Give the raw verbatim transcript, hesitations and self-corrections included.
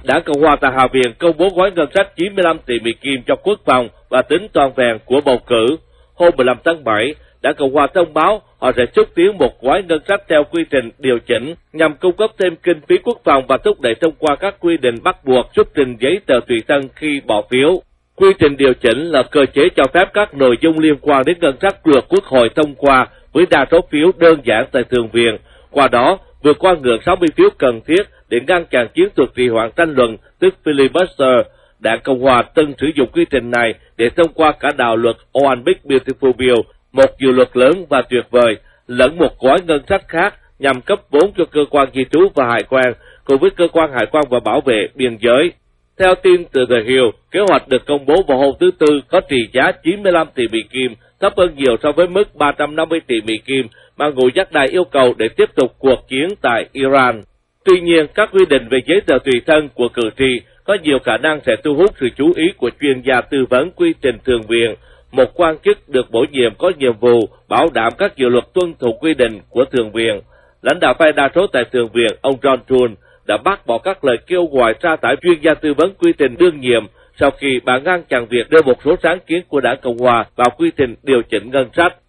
Đảng Cộng hòa tại Hạ viện công bố gói ngân sách chín mươi lăm tỷ Mỹ Kim cho quốc phòng và tính toàn vẹn của bầu cử. Hôm mười lăm tháng bảy, Đảng Cộng hòa thông báo họ sẽ xúc tiến một gói ngân sách theo quy trình điều chỉnh nhằm cung cấp thêm kinh phí quốc phòng và thúc đẩy thông qua các quy định bắt buộc xuất trình giấy tờ tùy thân khi bỏ phiếu. Quy trình điều chỉnh là cơ chế cho phép các nội dung liên quan đến ngân sách được Quốc hội thông qua với đa số phiếu đơn giản tại Thượng viện, qua đó vượt qua ngưỡng sáu mươi phiếu cần thiết để ngăn chặn chiến thuật trì hoãn tranh luận, tức filibuster. Đảng Cộng hòa từng sử dụng quy trình này để thông qua cả đạo luật One Big Beautiful Bill, một dự luật lớn và tuyệt vời, lẫn một gói ngân sách khác nhằm cấp vốn cho cơ quan di trú và hải quan, cùng với cơ quan hải quan và bảo vệ biên giới. Theo tin từ The Hill, kế hoạch được công bố vào hôm thứ Tư có trị giá chín mươi lăm tỷ Mỹ Kim, thấp hơn nhiều so với mức ba trăm năm mươi tỷ Mỹ Kim mà Ngũ Giác Đài yêu cầu để tiếp tục cuộc chiến tại Iran. Tuy nhiên, các quy định về giấy tờ tùy thân của cử tri có nhiều khả năng sẽ thu hút sự chú ý của chuyên gia tư vấn quy trình Thượng viện, một quan chức được bổ nhiệm có nhiệm vụ bảo đảm các dự luật tuân thủ quy định của Thượng viện. Lãnh đạo phe đa số tại Thượng viện, ông John Thune, đã bác bỏ các lời kêu gọi sa thải chuyên gia tư vấn quy trình đương nhiệm sau khi bà ngăn chặn việc đưa một số sáng kiến của Đảng Cộng hòa vào quy trình điều chỉnh ngân sách.